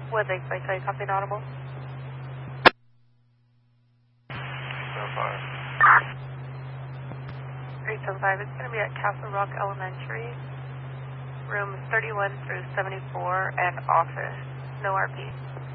Wood Lake Flight, sorry, copy inaudible. So far. 375, it's going to be at Castle Rock Elementary, rooms 31 through 74, and office. No RP.